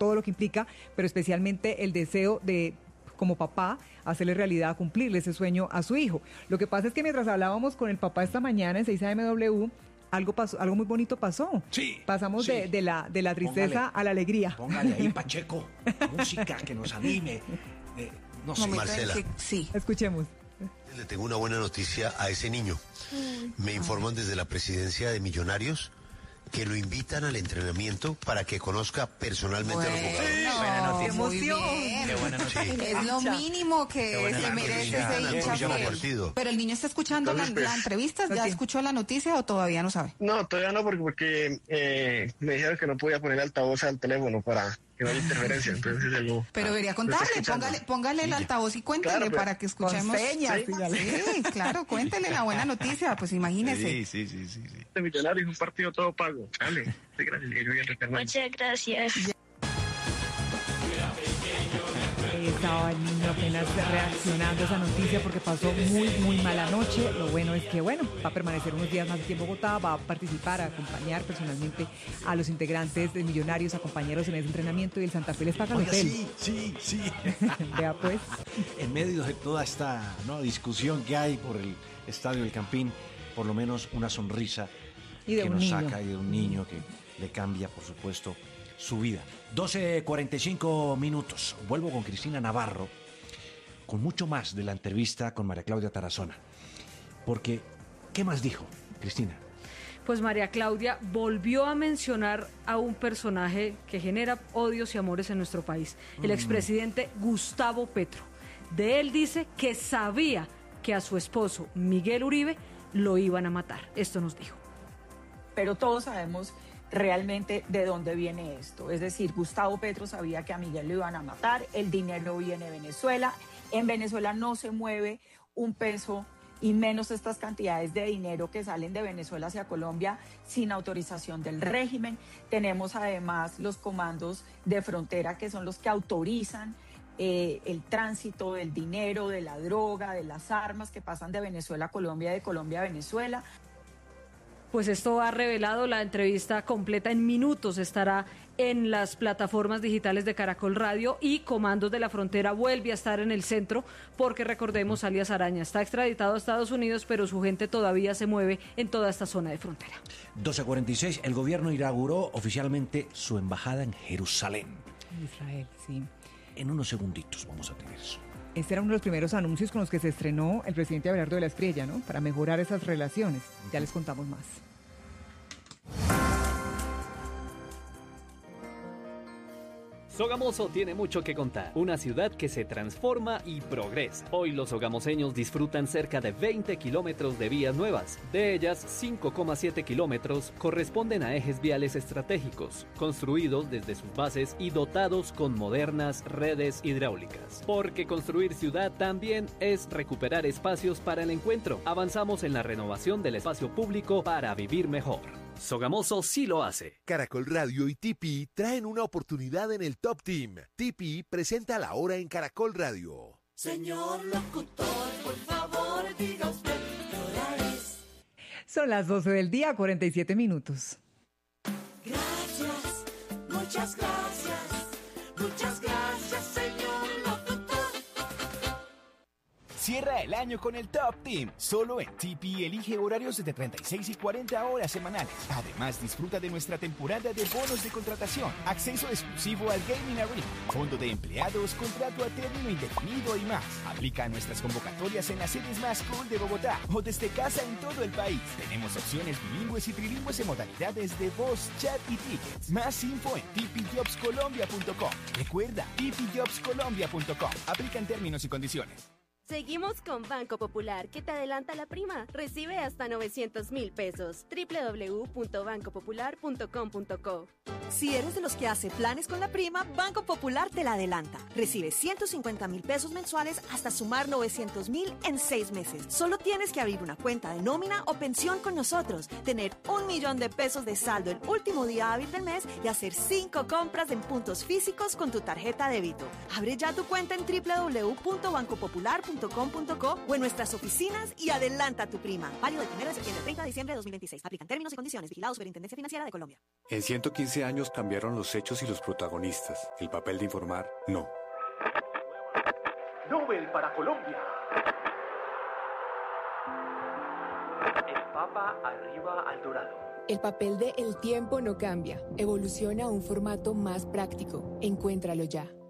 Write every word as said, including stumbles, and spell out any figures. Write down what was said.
todo lo que implica, pero especialmente el deseo de, como papá, hacerle realidad, cumplirle ese sueño a su hijo. Lo que pasa es que mientras hablábamos con el papá esta mañana en seis A M W, algo pasó, algo muy bonito pasó. Sí. Pasamos sí. De, de, la, de la tristeza póngale, a la alegría. Póngale ahí, Pacheco, música que nos anime. Eh, no sé, Marcela. Que, sí. Escuchemos. Le tengo una buena noticia a ese niño. Me informan desde la presidencia de Millonarios que lo invitan al entrenamiento para que conozca personalmente bueno, a los jugadores. No, buena noticia. muy bien. Qué buena noticia. Sí. Es lo mínimo que se merece ese hincha fiel. Pero el niño está escuchando Entonces, la, pues, la entrevista, ¿ya okay. escuchó la noticia o todavía no sabe? No, todavía no, porque, porque eh, me dijeron que no podía poner altavoz al teléfono para que no haya interferencia. Entonces, algo, pero debería contarle, póngale, póngale el altavoz y cuéntele claro, para que escuchemos. Señas, sí, sí, claro, cuéntele la buena noticia, pues imagínese. Sí, sí, sí, sí. sí. De Millonarios, un partido todo pago. Dale, sí, gracias. Muchas gracias. Ahí estaba el niño apenas reaccionando a esa noticia porque pasó muy, muy mala noche. Lo bueno es que, bueno, va a permanecer unos días más aquí en Bogotá, va a participar, a acompañar personalmente a los integrantes de Millonarios, a compañeros en ese entrenamiento, y el Santa Fe les paga el hotel. Sí, sí, sí. Vea pues. En medio de toda esta ¿no? discusión que hay por el Estadio del Campín, por lo menos una sonrisa y de que un nos niño. saca y de un niño que le cambia, por supuesto, su vida. doce cuarenta y cinco minutos. Vuelvo con Cristina Navarro con mucho más de la entrevista con María Claudia Tarazona. Porque, ¿qué más dijo, Cristina? Pues María Claudia volvió a mencionar a un personaje que genera odios y amores en nuestro país, el mm. expresidente Gustavo Petro. De él dice que sabía que a su esposo, Miguel Uribe, lo iban a matar. Esto nos dijo. Pero todos sabemos realmente de dónde viene esto. Es decir, Gustavo Petro sabía que a Miguel lo iban a matar, el dinero viene de Venezuela, en Venezuela no se mueve un peso y menos estas cantidades de dinero que salen de Venezuela hacia Colombia sin autorización del régimen. Tenemos además los comandos de frontera que son los que autorizan eh, el tránsito del dinero, de la droga, de las armas que pasan de Venezuela a Colombia, de Colombia a Venezuela. Pues esto ha revelado la entrevista completa en minutos. Estará en las plataformas digitales de Caracol Radio, y Comandos de la Frontera vuelve a estar en el centro porque, recordemos, alias Araña está extraditado a Estados Unidos, pero su gente todavía se mueve en toda esta zona de frontera. doce cuarenta y seis, el gobierno inauguró oficialmente su embajada en Jerusalén. Israel, sí. En unos segunditos vamos a tener eso. Este era uno de los primeros anuncios con los que se estrenó el presidente Abelardo de la Espriella, ¿no? Para mejorar esas relaciones. Ya les contamos más. Sogamoso tiene mucho que contar, una ciudad que se transforma y progresa. Hoy los sogamoseños disfrutan cerca de veinte kilómetros de vías nuevas. De ellas, cinco coma siete kilómetros corresponden a ejes viales estratégicos, construidos desde sus bases y dotados con modernas redes hidráulicas. Porque construir ciudad también es recuperar espacios para el encuentro. Avanzamos en la renovación del espacio público para vivir mejor. Sogamoso sí lo hace. Caracol Radio y T P traen una oportunidad en el Top Team. T P presenta La Hora en Caracol Radio. Señor locutor, por favor, diga usted qué hora es. Son las doce del día, cuarenta y siete minutos. Gracias, muchas gracias, muchas gracias, señor locutor. Cierra el año con el Top Team. Solo en T P elige horarios de treinta y seis y cuarenta horas semanales. Además, disfruta de nuestra temporada de bonos de contratación, acceso exclusivo al Gaming Arena, fondo de empleados, contrato a término indefinido y más. Aplica nuestras convocatorias en las sedes más cool de Bogotá o desde casa en todo el país. Tenemos opciones bilingües y trilingües en modalidades de voz, chat y tickets. Más info en t p jobs colombia punto com. Recuerda, t p jobs colombia punto com. Aplican términos y condiciones. Seguimos con Banco Popular, que te adelanta la prima. Recibe hasta novecientos mil pesos. doble u doble u doble u punto banco popular punto com punto co. Si eres de los que hace planes con la prima, Banco Popular te la adelanta. Recibe ciento cincuenta mil pesos mensuales hasta sumar novecientos mil en seis meses. Solo tienes que abrir una cuenta de nómina o pensión con nosotros, tener un millón de pesos de saldo el último día hábil del mes y hacer cinco compras en puntos físicos con tu tarjeta de débito. Abre ya tu cuenta en doble u doble u doble u punto banco popular punto punto com punto co o en nuestras oficinas y adelanta tu prima. Válido del primero de septiembre al treinta de diciembre de dos mil veintiséis. Aplican términos y condiciones. Vigilado Superintendencia Financiera de Colombia. En ciento quince años cambiaron los hechos y los protagonistas. El papel de informar, no. Nobel para Colombia. El Papa arriba al dorado. El papel de El Tiempo no cambia. Evoluciona a un formato más práctico. Encuéntralo ya.